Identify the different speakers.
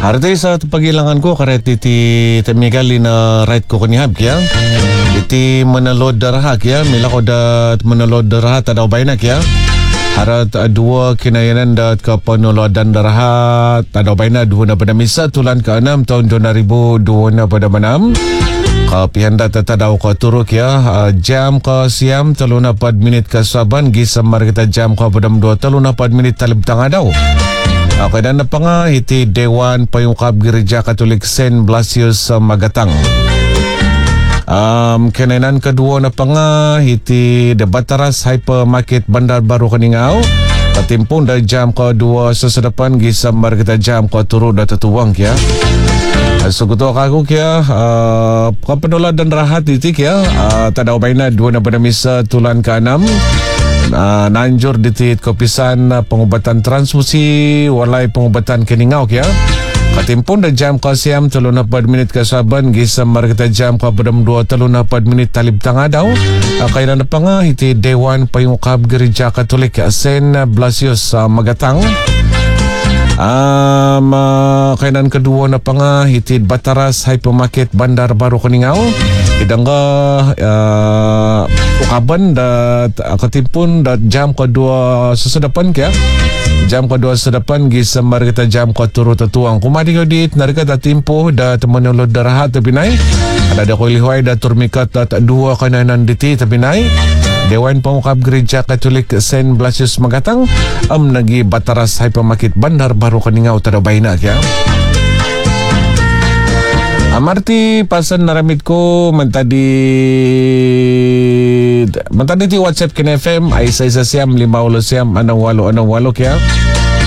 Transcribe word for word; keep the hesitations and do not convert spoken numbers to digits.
Speaker 1: Harta sa pagilangan ko karet iti temigali na right ko kanihab kya. Iti manalod daraha kya. Mila ko dat manalod daraha tadaw bayna kya. Harat dua kinayanan dat kapanolodan daraha tadaw bayna dua na pada misa tulan ke enam tahun dua ribu dua na pada manam. Kapihanda tatadaw ko turuk ya uh, jam ko siam taluna pad minit ka saban gisamar kita jam ko padam dua taluna pad minit talib tanga daw. Okay, dan na pa nga iti Dewan Payungkab Gereja Katolik Saint Blasius sa Magatang. Um, kenenan kedua na pa nga iti Debataras Hypermarket Bandar Baru Kaningaw. Patimpun da jam ko dua sesedapan gisamar kita jam ko turu da tatuwang kya. Suguto kaku kya uh, kapendola dan rahat iti kya uh, tadaw bayna dua na panamisa tulan ke enam. Uh, nanjur ditit kopisan uh, pengobatan transfusi walai pengobatan keningau kya. Katimpun da jam ko siam telun apad minit ke saban gisamar kita jam ko padam dua telun apad minit talib tanga daw. Uh, kailan na pa nga iti Dewan Payungkab Gereja Katolik Saint Blasius uh, Magatang. Um, uh, kainan kedua na pa nga hitid Bataras Hypermarket Bandar Baru Kaningaw. Idangga uh, ukaban dat uh, katimpun dat jam kedua sesedapan kya. Jam kedua sesedapan gisamar kita jam ko turu tatuang. Kumadi ko dit narika dat timpo dat manulod darahat tabinay. Ada da ko lihuay dat turmikat dat dua kananan diti tabinay. Dewan Payungkab Gereja Katolik Saint Blasius Magatang am nagi Bataras Hypermarket Bandar Baru Kaningaw tadaw bayna kya. Amarti pasan naramit ko mentadi mentadi ti WhatsApp kin F M ay isa isa siyam lima ulo siyam anang walo anang walo kya.